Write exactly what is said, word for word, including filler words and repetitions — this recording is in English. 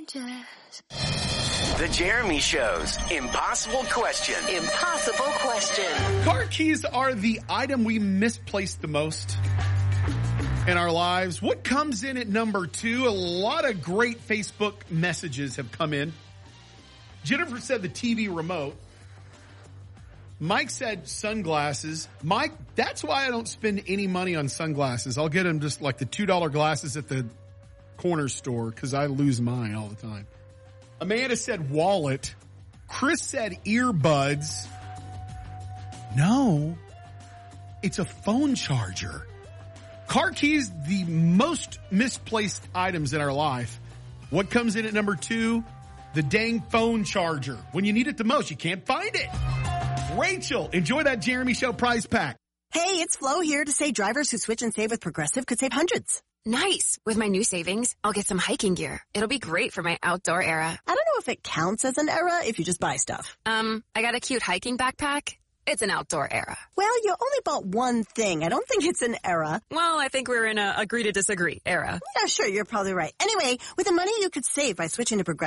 jazz. The Jeremy Show's Impossible Question. Impossible question. Car keys are the item we misplace the most in our lives. What comes in at number two? A lot of great Facebook messages have come in. Jennifer said the T V remote. Mike said sunglasses. Mike, that's why I don't spend any money on sunglasses. I'll get them just like the two dollar glasses at the corner store because I lose mine all the time. Amanda said wallet. Chris said earbuds. No, it's a phone charger. Car keys, the most misplaced items in our life. What comes in at number two? The dang phone charger. When you need it the most, you can't find it. Rachel, enjoy that Jeremy Show prize pack. Hey, it's Flo here to say drivers who switch and save with Progressive could save hundreds. Nice. With my new savings, I'll get some hiking gear. It'll be great for my outdoor era. I don't know if it counts as an era if you just buy stuff. Um, I got a cute hiking backpack. It's an outdoor era. Well, you only bought one thing. I don't think it's an era. Well, I think we're in a agree to disagree era. Yeah, sure, you're probably right. Anyway, with the money you could save by switching to Progressive,